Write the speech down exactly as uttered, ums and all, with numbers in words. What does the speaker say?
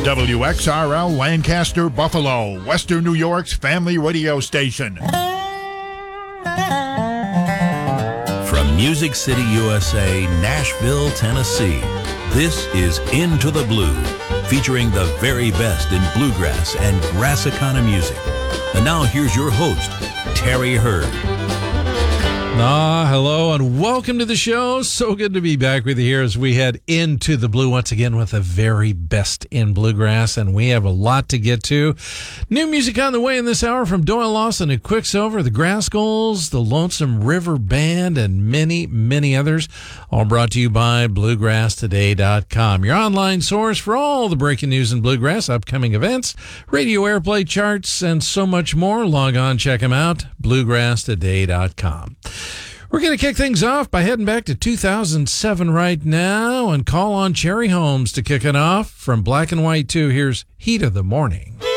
W X R L Lancaster, Buffalo, Western New York's family radio station. From Music City, U S A, Nashville, Tennessee, this is Into the Blue, featuring the very best in bluegrass and Grassicana music. And now here's your host, Terry Hurd. Ah, hello and welcome to the show. So good to be back with you here as we head into the blue once again with the very best in bluegrass, and we have a lot to get to. New music on the way in this hour from Doyle Lawson and Quicksilver, the Grasskulls, the Lonesome River Band, and many, many others, all brought to you by bluegrass today dot com, your online source for all the breaking news in bluegrass, upcoming events, radio airplay charts, and so much more. Log on, check them out, bluegrass today dot com. We're going to kick things off by heading back to two thousand seven right now and call on Cherry Holmes to kick it off. From Black and White two, here's Heat of the Morning.